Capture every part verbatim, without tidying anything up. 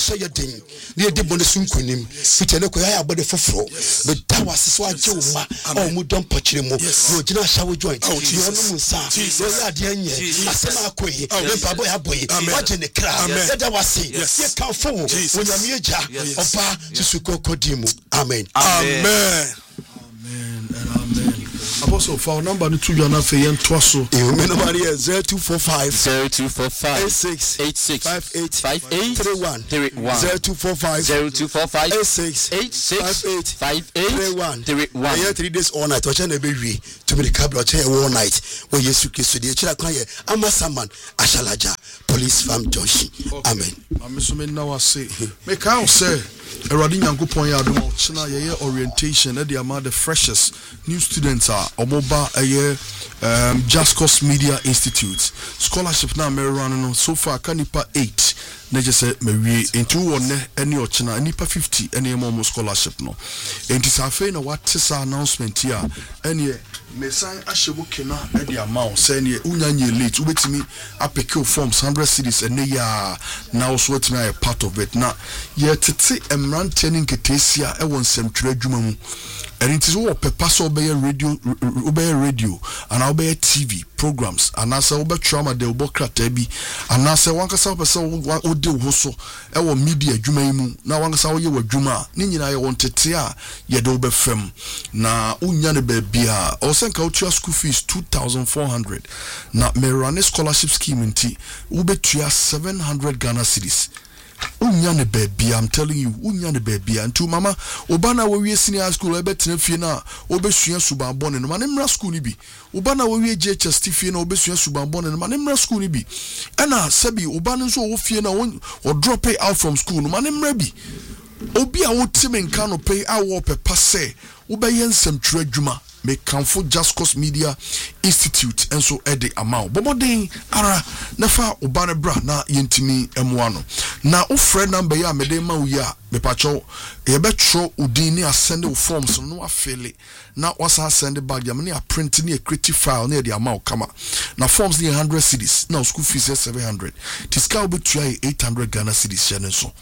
so your thing near the bonus unkunim fitene ko ya abode foforo be dawa seso agye wo ma o mu don pochire mo no gina shawo joint yo no musa yo ya de anye asema akoyi we pabo ya boyi waje ne kra e da wase ye kan fo wonyame eja opa susuko kodimu amen amen amen and amen. Apostle, for our number to you and for you twaso. You mean number here zero two four five zero two four five eight six eight six five eight five eight three one three one zero two four five zero two four five eight six eight six five eight five eight three one three one. Yeah, three days all night. Watch na be we to me the cabin chair all night. When Yesu Christ dey chira kwan ye amasaman ashalaja police farm junction. Amen. Amiso me now say me can say Eradi Nyankopon ya do china ye orientation e dey among the freshest new students are omoba eye um Jascos Media Institute scholarship na me run no so far kanipa eight na je say me wie into one any ochina nipa fifty any more scholarship no enti safe na what is announcement here any me sign ashebo kena e dey amount say ne unyanye late ubetimi apeke forms one hundred cities and ya now so what me part of it na ye tete emrante nin ketesia e won semtwere adwuma mu and it is what pepper so obey radio obey radio and obey T V programs and as obey trauma de obokrata bi and as wankasa person wo de wo so e wo media adwuma mu na wankasa wo ye wadwuma ni nyina ye won tete a ye de obefam na unya ne ba bia o senka utua school fees two thousand four hundred na me run scholarship scheme nti ubetua seven hundred Ghana cedis. Unya ne baby, I'm telling you, unya ne baby. And to mama, Obana we senior school, I bet Nefina, Obesuya Subambon, and Manemra school be. Obana we J H Stephen, Obesuya Subambon, and Manemra school be. And I Sebi, Obana so Fiena or drop pay out from school, Manemra be. Obi a would Tim and Kano pay our per passe, Obeyen some trejuma. Make Camfo Jascos Media Institute and so at the amount. Bomodin ara nafa ubane bra na yentimi emwano. Na o friend number ya medema uya me pacho e betro udini asende u forms no afele na wasa send back ya mani a print ni a creative file near the amount kama. Na forms ni one hundred cedis. Now school fees seven hundred. Tiska obi try eight hundred Ghana cedis channel so.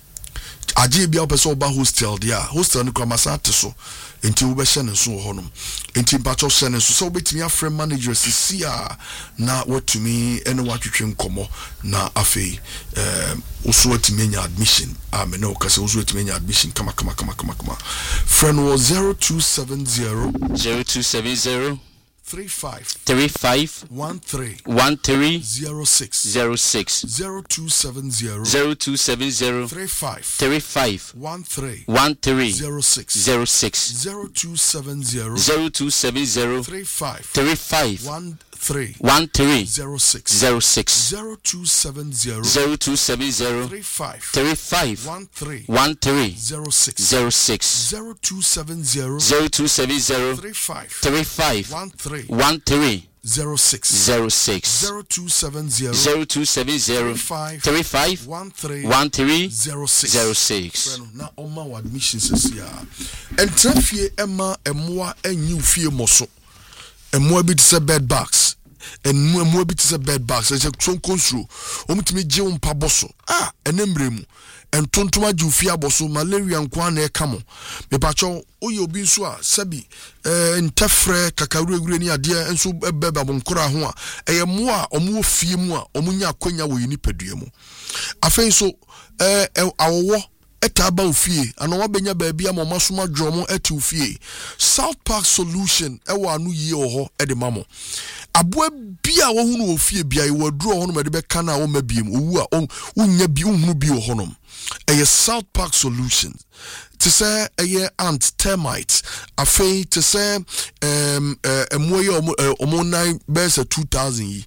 Aje bia opeso ba hostel dia. Hostel ni kwa masate so. Enti wo be hye so honum enti mpacho hye so so betimi afrem managers sia na watumi ene watwetwe nkomo na afei eh oso watimi nya admission amen o kase oso watimi nya admission kama kama kama kama kama friend was zero two seven zero zero two seven zero three five three five one three one three zero six zero six zero two seven zero zero two seven zero three five three five one three one three zero six zero six zero two seven zero zero two seven zero three five three five one three one three zero six zero six zero two seven zero zero two seven zero three five three five one three one three zero six zero six zero two seven zero zero two seven zero three five three five one three one three zero six zero six zero two seven zero zero two seven zero five three five one three one three zero six zero six. na oma wa admissions sia entrafie ema emwa enyi fie moso emwa bi tse bed box enmu emwa bi tse bed box e tron konsuro omutimi je umpa boso ah enemremu entontoma ju fie aboso malaria nkwa na e kamo me pacho oye obi nso a sabi eh ntafre kakawurewure ni ade enso beba bonkora ho a eye mo a omo fie mu a omunya akonya wo yini padua mu afen so eh awowo etaba ofie ano wabenya baabi ama masoma dwomo eti ofie South Park Solution ewa anu yie oho e de mamo aboa bia wo hunu ofie bia e waduro ho no me de be kana wo mabiem owu a unya bi unhunu bi wo honom eye South Park Solutions to say a ant termites afei to say um emoye omo nine bese two thousand yi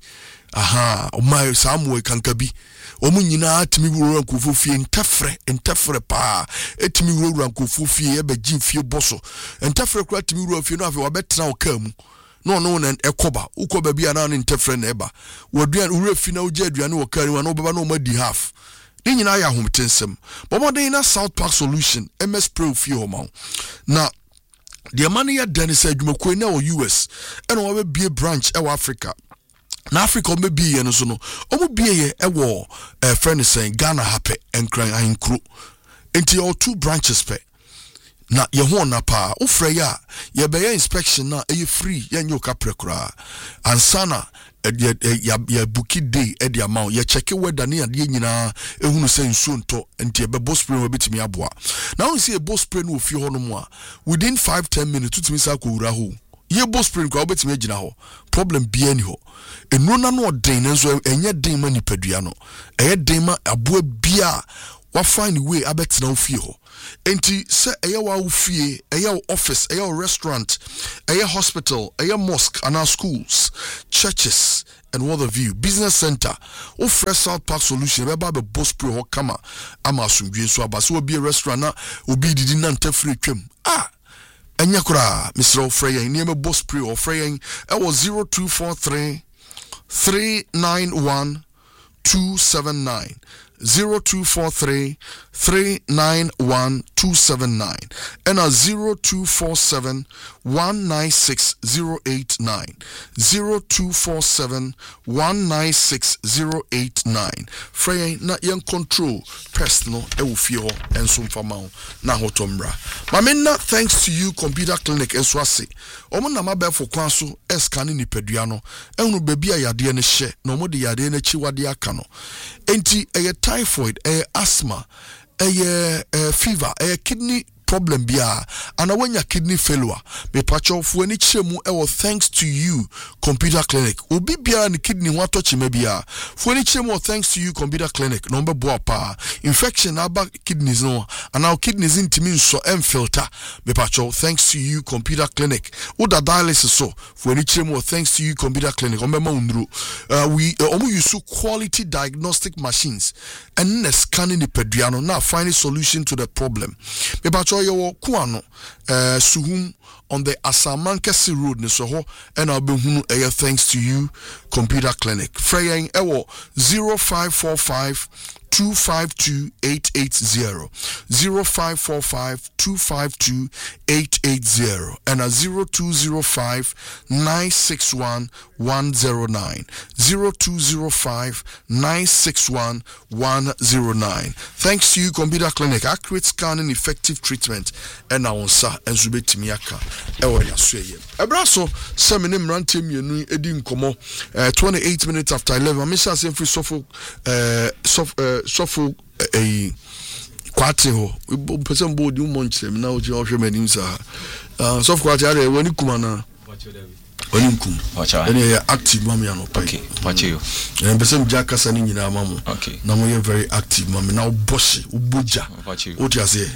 aha o my samwe kankabi omu nyina atimi wura nkofo fie ntafre ntafre pa etimi wura nkofo fie e be gimfie boso ntafre kura atimi wura fie no afi wabetena okamu no no na ekoba ukoba bia na ntafre na eba waduan wura fie na uje aduane wakani wa no beba no madi half ni nyina ya homtensem bomodin na South Park Solution M S Pro fie homa na the money ya dane say adwumakoi na o U S eno wa be branch e Africa na Africa me bi ye no so no omo bi ye e wo eh, friend saying Ghana happy enkran ankro enti all two branches pe na ye ho na pa wo frɛ ya ye be inspection na e free ye nyoka prekura ansana ya ya buki day e dia ma ye check weather ne ade nyina ehunu se nsuo nto enti e be boss spray we betimi aboa na won see e boss spray no ofie ho no mo a within five to ten minutes tutimi sa ko wura ho ye boss spray ko betimi agina ho problem bia ni ho enu na no den nso enye den ma nipadua no eye den ma aboa bia wa find way abetena ofie ho enti se eye wa ofie eye office eye restaurant eye hospital eye mosque and our schools churches and what have you business center o fresh South Park solution be ba be boss pro ho kama ama asumdwe so aba so obi restaurant na obi didi na ntafiri twam ah enya kura Mister Ofreya ni me boss pro Ofreya e was zero two four three three nine one two seven nine zero two four three three nine one two seven nine and a zero two four seven one nine six zero eight nine zero two four seven one nine six zero eight nine. Frey na yen control personal e wo fie ho enso mfama na hotomra. Mamena thanks to you computer clinic enso ase. Omo na mabefo kwan so escan ni padua no ehunu baby ayade ne hye na omo de yade na chiwade aka no. Enti eye typhoid, eye asthma, eye uh, fever, eye kidney problem bia and when your kidney failure me pacho fu ani chemu e wo thanks to you computer clinic obi bia ni kidney wa touch me bia fu ani chemu thanks to you computer clinic no be bo pa infection aba kidneys no and our kidneys intimi so em filter me pacho thanks to you computer clinic wo da dialysis so fu ani chemu thanks to you computer clinic o me ma unru uh, we uh, omo use quality diagnostic machines and na scanning the pediano na find a solution to the problem me pacho yo kuano uh, suhum on the Asamankesi road ne so ho and I'll be hunu eh, thanks to you computer clinic freying ewo zero five four five two five two eight eight zero zero five four five two five two eight eight zero and a zero two zero five nine six one one zero nine zero two zero five nine six one one zero nine. Thanks to you computer clinic, accurate scanning, effective treatment and our sa and zubetimiaka ewa ya sweye ebraso semine mrante mienu edi nkomo twenty-eight minutes after eleven amisa say free sofo uh sof uh sofo eh kwate ho person bo di mo nkyerem na oje ohwe manim sa uh sofo kwate are wani kuma na wani nkum ene ya active mama ya no pai okay pache yo en person jaka sa ni nyina mama okay na mo ye very active mama na oboshi oboja o ti ase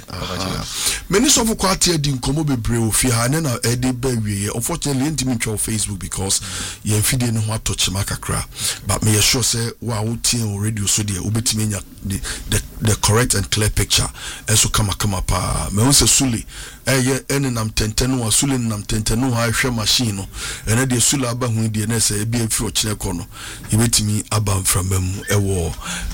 many sofo kwate edi nkomo bebre ofi ha ne na edi ba wie unfortunately ntimi twa Facebook because ye mfide no ho atoche makakra but me sure say wa wuti on radio so there obetimi nya the, the the correct and clear picture enso kama kama pa me won se suli eye ene nam tenten wa suli nam tenten no ha hwe machine no ene de suli aba hu de na se ebi afi o kire ko no yebetimi aba from mu ewo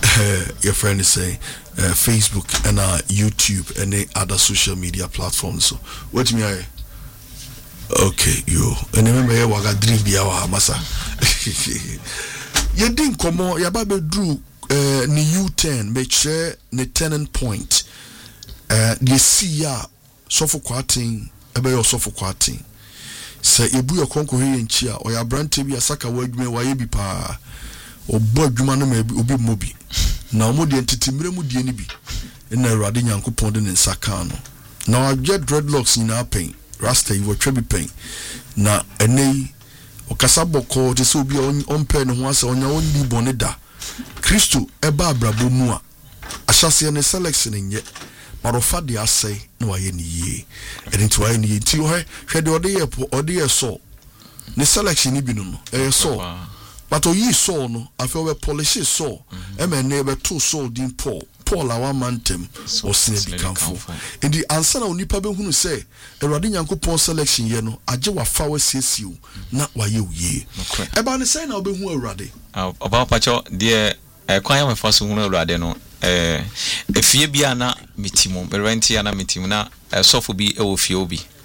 your friend is saying uh, Facebook and uh, YouTube and uh, other social media platforms so what me I okay yo and remember you waga dream bia wa masa ye din komo ya ba be drew uh, ni U ten make sure ni turning point uh, the see ya so for quarting ebe yo so for quarting se ebu yo konko he nchi a o ya brante bi asaka wadwume wa ye bi pa obo adwuma no ma obi mobi na omo de entitimire mu die ni bi na Awurade Nyankopɔn de ne nsaka no na wagye dreadlocks ni na pen rasta yi wotwa bi pen na enei okasa boko te se obi on pen ho asa onya onni bone da Kristo eba abrabo mu a ahyase ne selection nye marofa de asai na waye ni yie edinti waye ni yie ti ho hwe de ode ye po ode ye so ne selection ni bi no e so but oyi so no afi we polish so e me ne be to so din Paul Paul awa mantem o sine bi kanfo indi ansa na onipa be hunu se Awurade Nyankopɔn selection ye no age wa fa wa siesiu na waye uye e ba ne sai na obehu Awurade oba pacho de kwan ya mefa so hunu Awurade no eh efie bia na mitimu berenti ya na mitimu na sofo bi e wo fie obi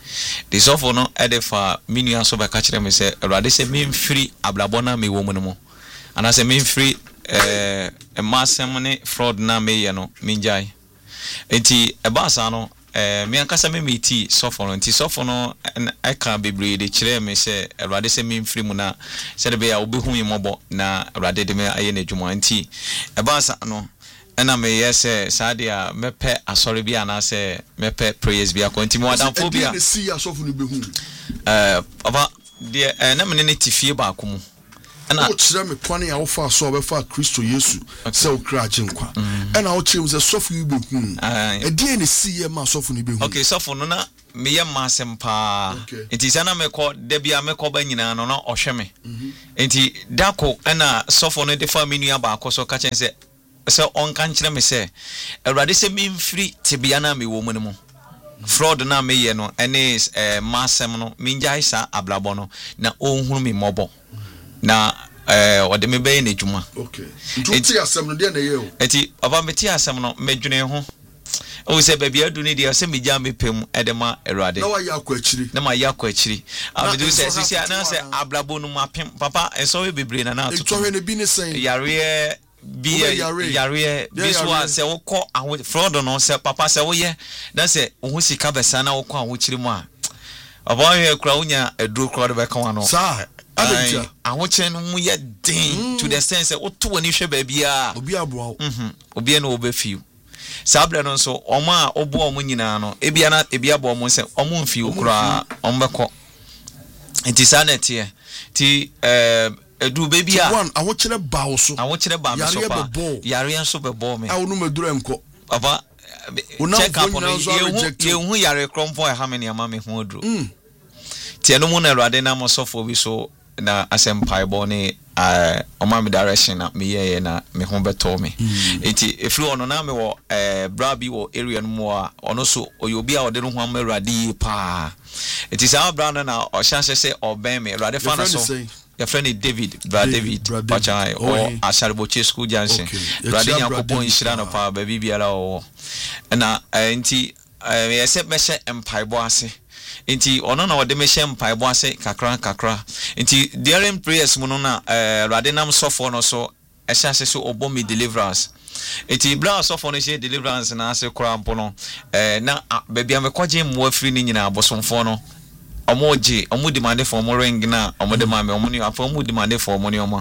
the sofo no edefa minu aso be ka kire me se Awurade se me mfiri ablabo na me wo mu no mo ana se me mfiri eh emasem ne fraud na me ye no minjai enti ebasa no eh me ankasa me meti sofo no enti sofo no I can be breed kire me se Awurade se me mfiri mu na se de be ya obehu me mobo na Awurade de me aye na dwuma enti ebasa no ena me yese sadia mepe asori bia na se mepe prayers bia konti mo adam phobia e see asofu no behu eh aba de na me ne tifie ba akomu ena o kire me kwane a wo fa so obefa Kristo Yesu se o kra agenkwa ena o kire me se sofu no behu e de ne see ye ma sofu no behu okay sofu no na me ye ma sempa enti sana me ko de bia me ko ba nyina no na ohwe me enti dako ena sofu no de fa me nua ba akoso ka chen se so on kan kire me se Awurade se me mfiri tibia na me wo mu ne mo fraud na me ye no ene eh masem no minjai sa ablabo no na onhuru me mobo na eh ode me be na djuma okay ntuti asem no de na ye o eti papa meti asem no medwene ho o se bebia adu ni de se me ja me pem edema Awurade na wa ya akwa akiri na ma ya akwa akiri abedu se sisi na se ablabo no mapem papa enso we bebre na na to to hwe ne bi ne sen yare bi yare biswa se wokọ aho fraud no se papa se wo ye na se wo sika besa na wokọ aho kiri mu a aba ye kura unya eduro kura de be kan no sa abetia aho kire no mu ye din to the sense wo to wani hwe ba bia obi aboa mhm obi na obefiu sabra no so oma a obo omo nyina no ebia na ebia bo omo se omo mfiu kura ombekọ enti netie ti eh edu baby a one awo kire bawo so awo kire ba me so pa yare enso be bo me awo no medura enko papa check up on ye hu yare krompo e ha me ne ama me hu oduro mm tie no mu na Awurade na mo sofo bi so na asempai bo ne eh oma me direction na me ye na me hu beto me enti efri ono na me wo eh bra bi wo area no mu a ono so oyobi a ode no hu ama Awurade pa enti sa bra na o chance se oben me Awurade fa na so your friend is David, Brad David, Pachai, or Asharboche School Junction. Brad Yakupon Ishirano Pa, baby Biala, or and I anti I accept Mesha and Paiboase. Inti or no, the Mesha and Paiboase, Kakra, Kakra. Inti during prayers, Monona, Radenam Sophon or so, a chance to obomi deliverance. Inti Bra Sophonish deliverance and answer Crampono. Now, baby, I'm a quadjim more free in our bosom phono. Omoji omu demand for more ring na omo demand omo afọ omu demand for money omo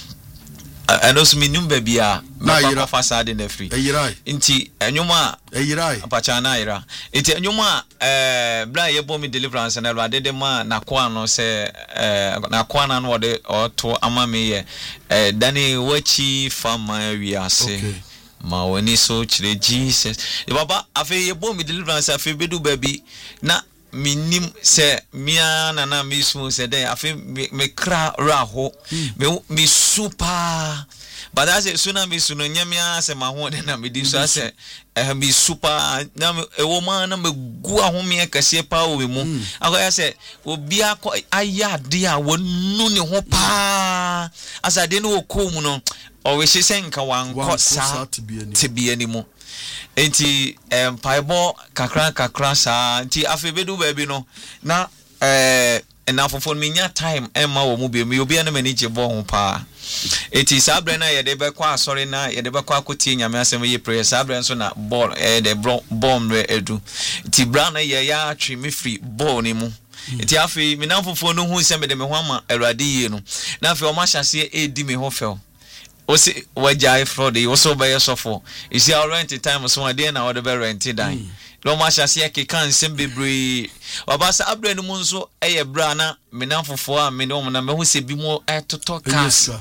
and also me num baby a na papa fasade na free eyirai nti enwuma eyirai apacha na ira nti enwuma eh bra ye bo me deliverance na Awurade de ma na kwa no se eh na kwa na no de oto ama me ye eh dani wachi fama wi ase ma woni so chire Jesus e baba afi ye bo me deliverance afi bedu baby na minim se mia na na mismu se den afi me kra raho me me super but as suna me sunu nyamia se ma ho de na me di so ase eh me super na e wo ma na me gu ahome kase pa wo mu akoya se obi akọ aya de a wonu ne ho pa asade no okom no o we hye senka wanko sa tebia ni mu enti em paibo kakra kakra sa enti afebedu baby no na eh na fofo me nya time emma wo mu be me obi na manage bo ho pa enti sabre na ye de be kwa asori na ye de be kwa akotie nyame asem ye prayer sabre nso na ball eh de bomb re edu enti bra na ye ya atwe me free ball ni mu enti afi me na fofo no hu se me de me ho ama Awurade ye no na afi o ma hyase e di me ho fel osi wajai fraud e oso be yesofo isi our rent time so ade na wo be rent dan lo ma hyase ke kan sem bebre obasa abre no mu nso eye bra na me na fofo a me no na me hu se bi mu etoto kas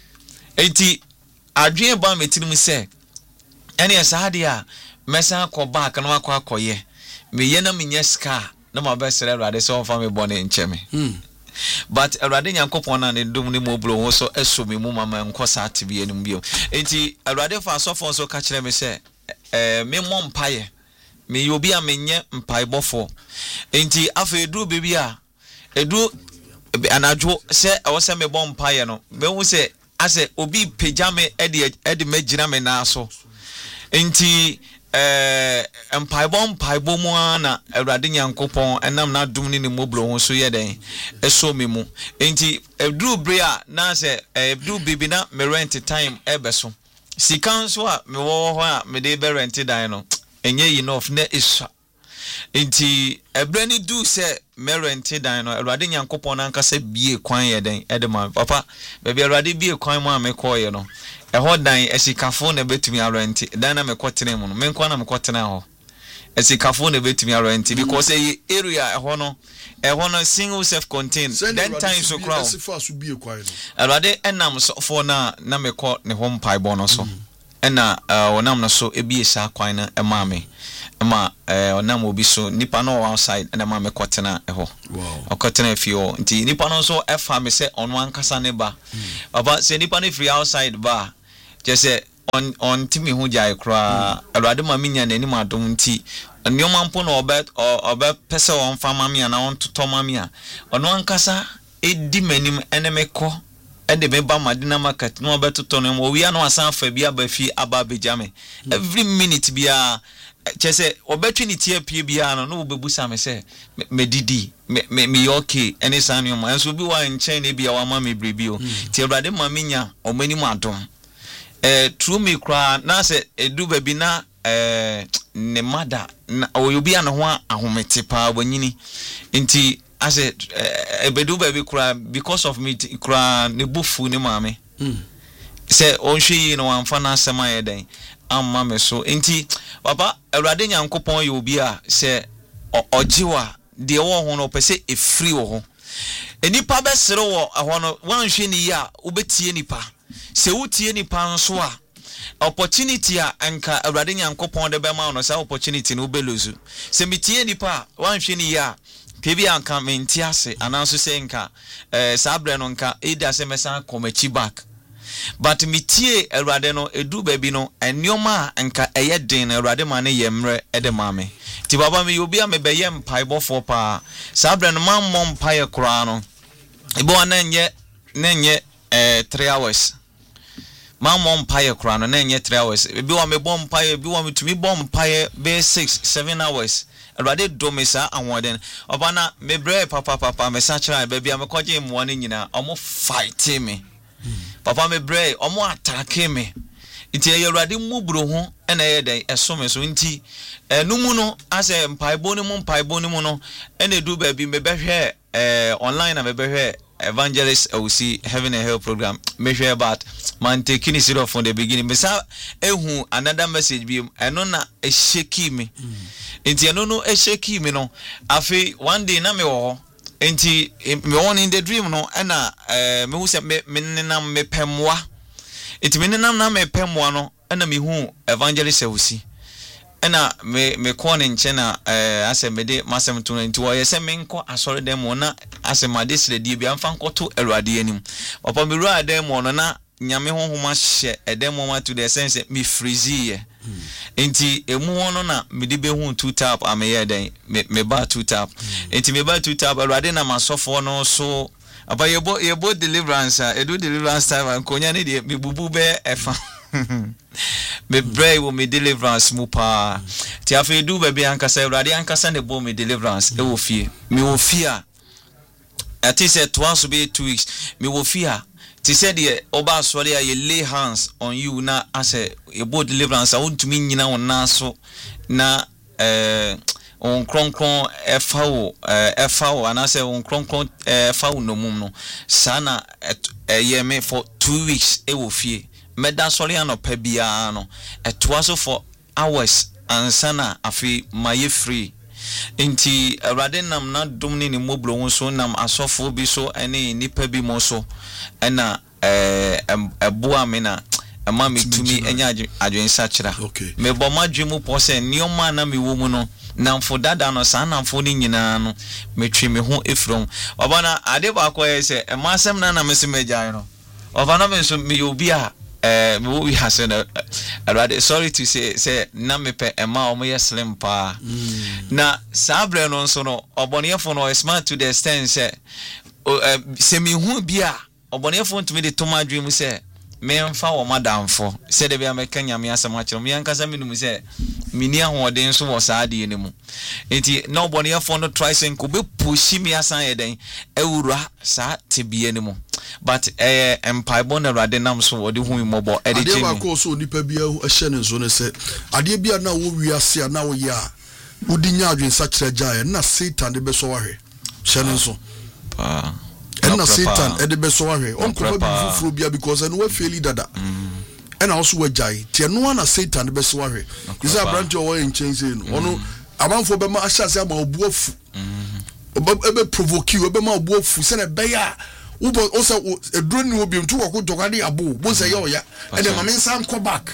enti adwen ba me tinim se ene esade a mesa ko back na akọ akọye me ye na me nya ska na ma be sere Awurade so fa me bone ncheme but Awurade Nyankopon na ne dum ne mobro ho so esomi mu mama nkosa atebe anim bio enti Awurade fa asofo so ka kire me se eh me mo mpaye me yobi a menye mpaibofo enti afa edu bebi a edu anadwo se ewo se me bom mpaye no me hu se ase obi pejame ede ede magina me na so enti eh empaibo mpaibo mu na Awurade Nyankopɔn enam na dum ni moblo ho so ye den eso me mu enti edru bre a na se edru bibi na me rent time ebeso sika so a me wo ho a me de be rent dan no enye enough na isa enti ebre ni du se me rent dan no Awurade Nyankopɔn na nkasa bie kwan ye den edema papa be Awurade bie kwan mu a me ko ye no eho dan esikafo na betumi arenti dan na me kwotene mu no me nkwa na me kwotene ho esikafo na betumi arenti because e area eho no eho no single self contained then time so crowd esifa so bie kwan no Awurade enam so for na na me ko ne ho mpai bo no so ena wonam no so ebie sha kwan na ema me ema onam obi so nipa no outside na ma me kwotena eho wow okotena fio nti nipa no so efa me se ono ankasa ne ba baba se nipa no free outside ba jese on on timi hu jai kra Awurade ma minya nani madom nti nneoma mpo na obet obe pese on fama me na on toto ma me a ono ankasa edi manim enemeko ede me ba madina market no obetoto no mo wi ano asan fa bia ba fi aba bejame every minute bia chese obetwi ni tie pie bia no no bebusa me se medidi me me okay any sanu ma enso bi wa nchen ne bia wa ma me brebio ti Awurade ma minya omani madom eh true me kra na se edu baby na eh ne mada na oyobi an ho ahomete pa wanyini nti ase ebedu baby kra because of me kra ne bufu ne maame mm. se onhwe no amfa na asema ye den amma me so nti papa Awurade Nyankopɔn ye obi a se ogiwa de wo ho no pese efri wo ho enipa besere wo ho no wanhwe ni ya obetie nipa se utie nipa nso a opportunity a enka Awurade Nyankopɔn de bema no sa opportunity no belozu se mitie nipa wanhwe ni ya kebi anka menti ase ananso se nka eh sabre no nka eda se mesa komachi back but mitie Awurade no edu baby no enioma nka eye den Awurade ma ne yemre ede mame ti baba me obi a me beye mpaibo fo pa sabre no ma mmom mpaye kura no ebo na nye na nye eh three hours ma mmom mpaye kura no na nye three hours ebi wa me bom mpaye ebi wa me tumi bom mpaye be six seven hours Awurade do me sa anwoden obana me bre papa papa me sa kira baby a me koje mo ne nyina omo fight me papa me bre omo attack me nti e Awurade mubro ho ena ye den eso me so nti enumu no ase mpaibo ne mu mpaibo ne mu no ena du baby me behwe eh online na me behwe evangelist I will see Heaven and Hell program measure about man taking it off from the beginning mesa ehu another message bi eno na e shake me enti eno no e shake me no afi one day na me wo enti me won in the dream no na eh me hu se me nenam me pemwa enti me nenam na me pemwa no na me hu evangelist I will see ena me me ko ne nche na eh ase me de masem to nti wo yese me nko asore dem na ase ma de sire die bia mfa nkoto Awurade anim papa me ru adem mo no na nyame honhoma hye edem mo to the sense me freezy ye enti emu hono na me de be hu two tap ameye den me me ba two tap enti me ba two tap Awurade na masofo no so aba yebo yebo deliverance edu deliverance time nkonya ne de me bubu be efa me pray wo me deliverance mu pa ti afi du baby ankasa Awurade ankasa ne bo me deliverance e wo fie me wo fie a ati se twice be two weeks me wo fie a ti said ye oba sori a ye lay hands on you na ase e bo deliverance a wontumi nyina wona so na eh on kronkron e fawo e fawo anase on kronkron e fawo no mum no sana e ye me for two weeks e wo fie meda sori anopa bia no etoa so for hours ansana afi maye free nti Awurade nam na dum ni ni moblo won so nam asofo bi so ene nipa bi mo so ena eh eboa me na ama me tumi enya adwensa kira me bo madwemu po se nioma na me wo mu no namfo dada no sa namfo ni nyina no metwe me ho efrom obana ade ba ko ye se e masem na na mesi mejan no obana me so me obi a eh me we has na Awurade sorry to say say na me pe ema o me slim pa na sabre no so no obonefo no smart to the extent say se me hu bia obonefo ntumi de toma dream say me mfa wo madamfo se de bia meka nyame asem akire me yankasa minum se mini ahoden so wo saade ne mu enti na obone yefo no try sen ko be pushi me asan yeden ewura sa tebie ne mu but eh empire na rade nam so wo de hu mobo e de chimi ade ba ko so nipa bia ehye ne so ne se ade bia na wo wiase na wo ya udi nya adwen sa kire gyae na Satan de be so wahwe hye ne so pa and na Satan e de be so wahwe onko ba bi fufuro bia because eno we faili dada and also we jai tie no na Satan de be so wahwe is a branch o in change no ono amanfo be ma ahyase ama obuafu ebe provoke you ebe ma obuafu se na be ya wo o se eduro ni obi ntu ko jogade abo bo se ye oya and the mama san come back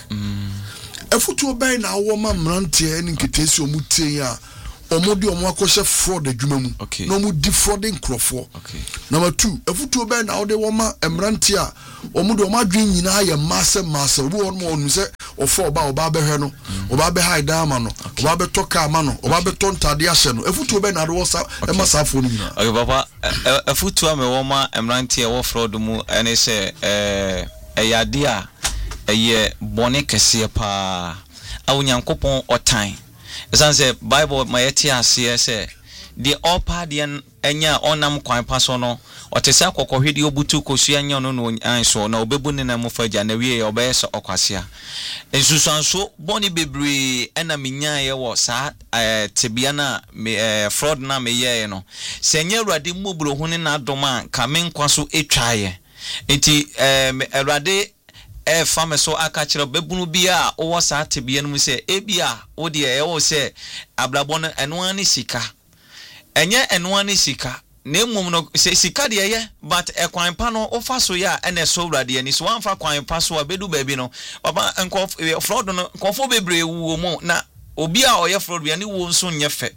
efutu obai na wo ma mrante ni nketesi omutie a omodi omo akoshe fraud adwuma mu na omu defrauding crofo number two efutu obai na wo de wo ma mrante a omodi omo adwen nyina ya masse masse wo on mo onu se ofo oba oba behwe no oba be hide ama no oba be toka ama no oba be tontade ahye no efutu obai na de wo sa e masafo no nyina okay papa efutu ame wo ma mrante e wo fraud mu ene se eh eyade a eye bone kese pa awunyankopon otan esan se bible mayeti ase se the upper the enya onam kwan paso no otese akokɔhwedi obutu kosu anya no no anso na obebu ne na mufaja na wie obeyese okwasea ensusanso bone bebre ena minya ye wo sa tebia na fraud na meye no senye awurade mobro hu ne na adoma ka menkwaso etwaye enti awurade e fame so aka kire bebunu bia wo sa tebia no mu se ebia wo de e wo se ablabon eno ani sika enye eno ani sika na mmom no se sika de ye but e kwan pa no ofa so ya ene so wrade ani so wanfa kwan pa so abedu baabi no baba enko fraud no kofo bebre wo mu na obi a oye fraud bia ni wo nso nyefe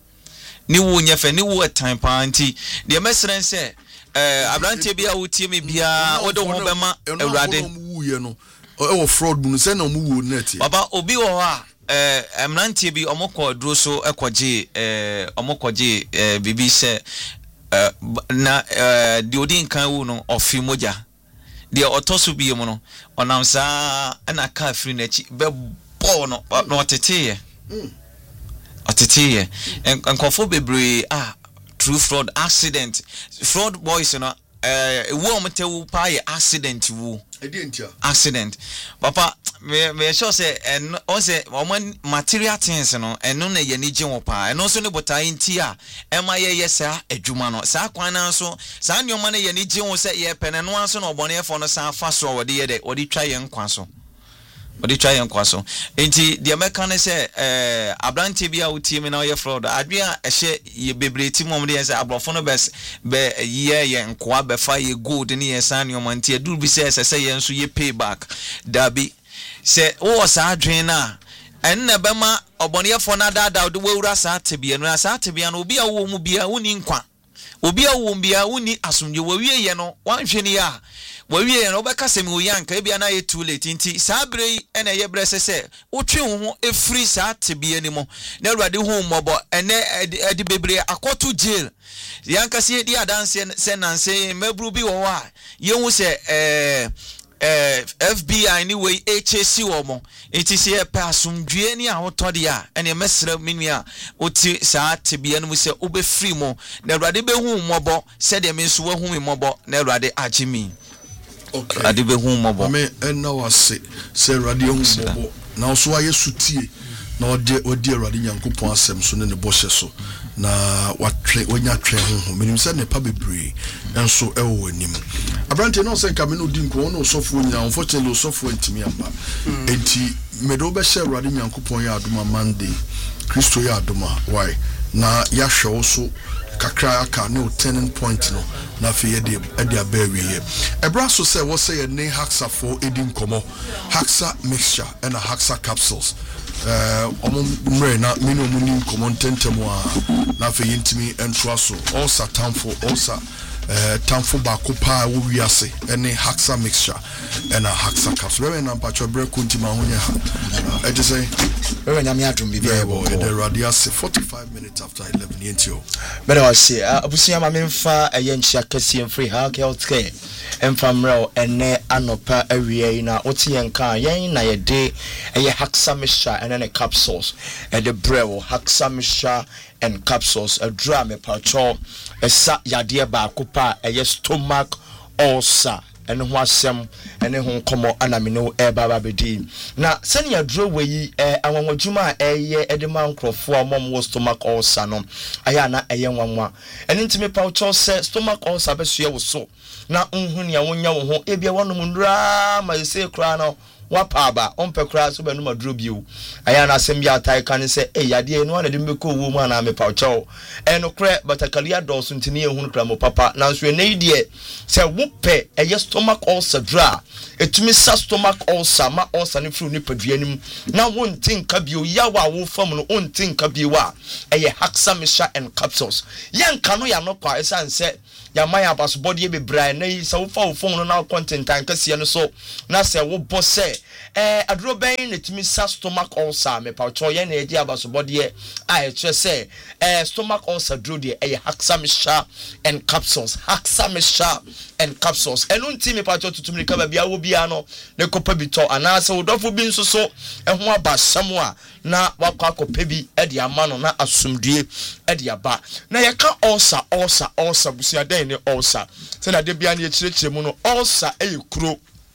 ni wo nyefe ni wo time pa anti de mesren se eh abrante bia wo tie me bia wo de ho bema awrade ye no e wo fraud bu no se na mu wo net baba obi wo ha eh amrantie bi omokọ duro so ekoje eh omokọje eh bibi se eh na eh di odin kan wu no ofi moja de otoso bi mu no onam sa na ka free na chi be bo no no otete otete enkofo bebre ah true fraud accident fraud boys no eh wo omtewu pa ye accident wu accident papa me me sure say en on say oman material things no eno na ye ni gye wo pa eno so ne botai nti a ema ye ye sa adwuma no sa kwan na so sa nyoma na ye ni gye wo say ye pene no anso na obonefo no sa fa so wo de ye de wo de twa ye nkwa so wo de twa ye nkwa so enti de meka ne say eh abrante bia wo tie me na ye fraud adwea ehye ye bebreti mom de ye say abrofo no bes be ye ye nkwa be fa ye gold ni ye sa nyoma nti edu bi say say ye nso ye payback dabi se wo sa adwen na enna bema obonefo na dada de wura sa tebia no sa tebia no obi a wo mu bia woni nkwa obi a wo bia woni asomdwe wawie ye no wanhwe ni ya wawie ye no obeka se me oyanka e bia na ye too late nti sa brei ena ye brese se wotwe wo ho efri sa tebia ni mo na awurade hu mmobo ene edi bebre akoto jail yanka se di adanse se nanse mabru bi wo a ye hu se eh eh F B I anyway H S C wo mo enti se e pa asomdwe ni a wotode a ene mesra minua oti sa tebia no mu se obe free mo na awurade be hu mmobo se de me nso wa hu mmobo na awurade agimi okay awurade be hu mmobo me enna wase se awurade hu mmobo na so aye sutie na ode ode awurade nyankopon asem so ne ne bohye so na watwe wonya twe ho menim se ne pa bebre enso ewo anim abrante no se nka me no di nko no sofo nya unfortunately sofo ntimi amba enti me do be share awurade nyankopon ya adoma Monday Kristo ya adoma why na ya hwe so kakra aka no turning point no na fe ye de de abawi ye ebra so say wo say ne haxa for edin komo haxa mixture and a haxa capsules eh omo mre na mini omo ni komo tentem a na fe yintimi entwa so all satan for all sa eh tamfo ba ko pa wo wiase ene haxa mixture ena haxa capsule we na pacho bre kuntima honya ha e just say we nyame adum bibia bo e the radius forty-five minutes after eleven yentio better was say abusia ma memfa eye nchia kase free health care emfa mrel ene anopa awie na otie nka yen na ye de eye haxa mixture ene ne capsules e de brew haxa mixture and capsules a drum pacho esa yade ba kopa eye stomach ulcer ene ho asem ene ho komo anamino e baba bedi na sene ya dro weyi eh anwonwodwuma eye edema nkrofo amom stomach ulcer no aya na eye nwanwa ene ntime pacho se stomach ulcer beso ye wo so na nhun ya wonya wo ho ebia wonom ndra ma se kra no wapaba ompe kra so benu maduro biu aya na asem ya tai kan se e yade enu ana de mbeko wo mu ana me paucho eno kre batakalia dos ntini ehunu kra mo papa na so ene die se wope eye stomach ulcer dra etumi sa stomach ulcer ma ulcer ne fru ni paduanim na wontin ka bio yawa wo fam no wontin ka bio a eye haxa mixture and capsules yanka no ya no kwa esan se ya maya baso body be bra na yi se wo fa wo phone no na content tan kase no so na se wo bo se eh aduro ben netimi sa stomach ulcer me pa cho ye na eji abaso body e a e che se eh stomach ulcer duro de eh haxa mixture and capsules haxa mixture and capsules enu nti me pa cho tutumri ka ba bia wo bia no ne kopa bi to ana se wo dofo bi nso so e ho abasam a na wakwa akopa bi e de ama no na asumdue e de aba na ye ka ulcer ulcer ulcer busia den ne ulcer se na de bia na ye kirekire mu no ulcer e kuro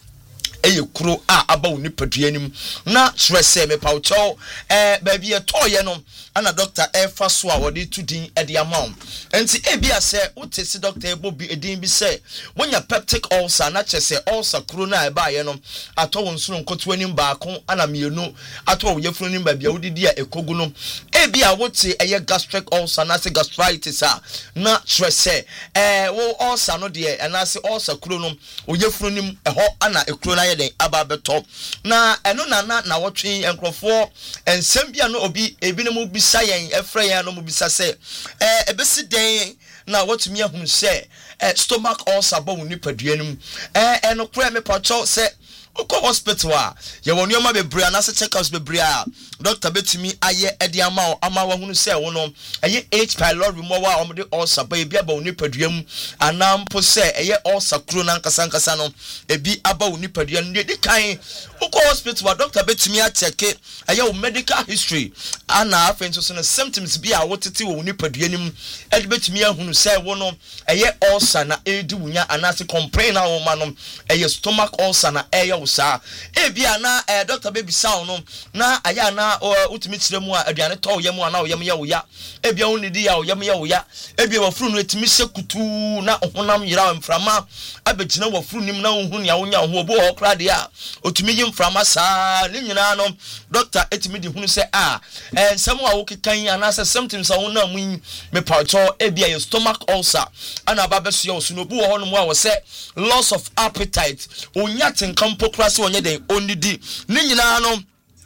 eye kuro a aba woni paduanim na hwese me paucho eh ba bia toye no ana doctor e fa so a wode tudin e de amount enti e bia se utesi doctor e bobi edin bi se wonya peptic ulcer na chese ulcer kuro na e ba ye no ato wonsuro nkoto anim baako ana mienu ato wo yefunu nim ba bia wodidi a ekogu no e bia wote eye gastric ulcer na se gastritis a na hwese eh wo ulcer no de ana se ulcer kuro no wo yefunu nim e ho ana ekuro na den ababeto na eno na na na wotwe enkrofo ensem bia no obi ebinom bisa yen efre yen no mu bisa se eh ebesi den na wotumi ahun se eh stomach ulcer ba woni paduanum eh eno kra me pacho se uko hospital a ye woni oma bebre anase check-ups bebre a doctor betumi aye edi ama ama wa hunu se wo no eye H pylori mo wa omde ulcer ba ebi aba woni paduam anampo se eye ulcer kro na nkasa nkasa no ebi aba woni paduam ne di kan uko hospital a doctor betumi a check eye wo medical history ana afen so no symptoms bi a wotete wo woni paduanim edi betumi ahunu se wo no eye ulcer na edi wunya anase complain na wo ma no eye stomach ulcer na eye sa e bia na eh, doctor baby sound no na aya na utimi kire mu a aduane to yam ana oyam ya oya e bia woni di ya oyam ya oya e bia wafuru no etimi se kutu na honam yira mframa abegina wafuru nim na ohun ya wonya ho obo ho kra de a otimi yi mframa sa ne nyina no doctor etimi di hunu se a eh nsam a wokekan ana se symptoms a wona mu me pacho e bia your stomach ulcer ana ba beso ya osuno bu ho no mu a wo se loss of appetite onya tenkampo krase onye den onidi ni nyina no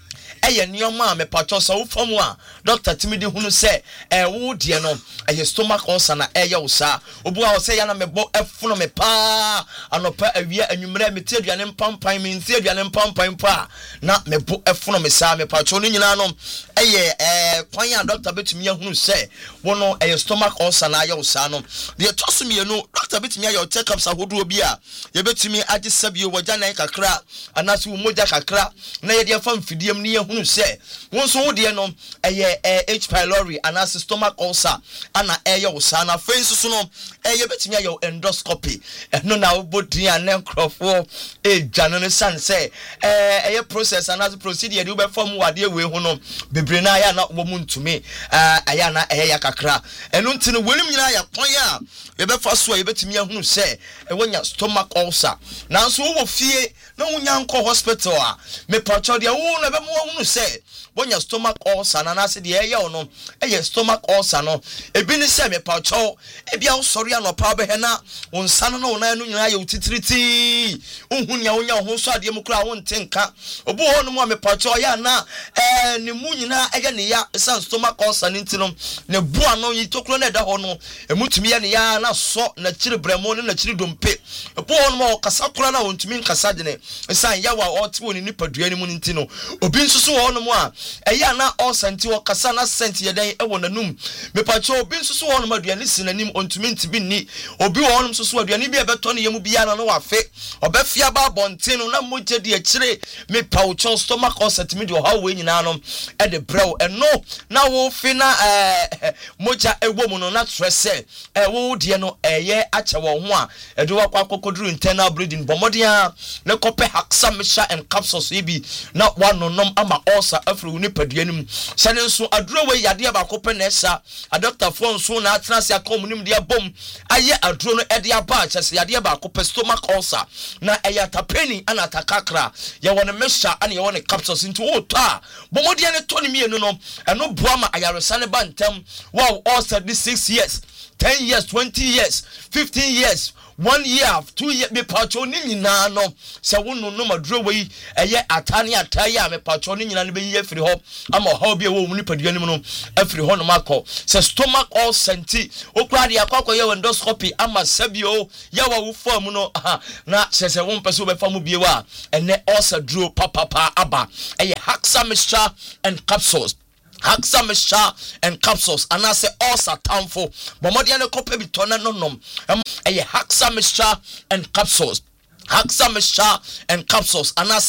eye nioma me pacho so fam a doctor timidi hunu se e wo de no eye stomach ulcer na eye usa obu a wo se ya na mebo efuno me pa anopa awia anwumre me te aduane mpampan me nti aduane mpampan pa na mebo efuno me sa me pacho ni nyina no eye eh kwan ya doctor betumi hunu se wo no eye stomach ulcer na eye usa no de toso me no doctor betumi ya check ups ahodo obi a ye betumi age sabio wagya nan kakra anase wo moja kakra na ye de fa mfidiem ni hunu se won so wo de no eye H pylori anase stomach ulcer ana eye usa na fensu so no eye betimi ayo endoscopy no na obodi anen crofo e dwane ne san se eh eye process anase procedure de obefom wade we hu no bebre na ya na wo muntumi eh aya na eye yakakra eno ntine welim nyina ya pon ya ye befa so ye betimi ahunu se e wonya stomach ulcer na so wo fie na wonya nko hospital a me pacho de wo na be mo hunu se wonya stomach ulcer na na se de eye ono eye stomach ulcer no ebi ni se me pa cho ebi a usori anopa be he na wonsa no no na anu nyina ye utitiriti unhunya wonya ho so ade mu kura won tenka obu ho no mo me pa cho ya na eh ni mu nyina eye ne ya san stomach ulcer ni ntino ne bu ano yi tokro na da ho no emutumi ya ne ya na so na chiri bremo na chiri dompe obu ho no mo kasa kura na wontumi nkasa de ne san ya wa oti woni ni padua ni mu ntino obi nsusu ho no mo a eye na ulcer nti wo kasa na sent ye den e wo nanum me pa cho obi nsusu ho no ma aduane sinanim ontumi ntibi ni obi wo ho no nsusu aduane bi e beto ne yemu bia na no wa fe obafia ba bonten no na mogye de akire me pa wo cho stomach ulcer timi de ho we nyina no e de brew eno na wo fi na eh mogya ewo mu no na trese e wo de no eye ache wo ho a e de wakwa kokoduru internal bleeding bomodia na kope haksa mesha and capsules ibi na wanonom ama ulcer afro ni paduanim sane nso aduro we yade ba kope na esa a doctor fo nso na atena se akomunim de bom aye aduro no e de aba chese yade ba kope stomach ulcer na eya tapeni ana takakra ye wona mesha ana ye wona capsules into ota bomodia ne toni mienu no eno boama ayaresa ne bantam wow ulcer this six years ten years twenty years fifteen years one year two years me pacho ni nyina no se wonu no maduro we eye atane ataya me pacho ni nyina no be ye firi ho ama ho bi e wo mu ni padua nim no afiri ho no makọ se stomach ulcer nti okura de akọ ye endoscopy ama sabio ya wa wo fam no na se se won pese wo be fam bi wa ene ulcer duro papa pa aba eye Haxa mixture and capsules Haxa mixture and capsules and I say ulcer tamfo bomodi ane kope bi tona no nom eye Haxa mixture and capsules Haxa mixture and capsules and I say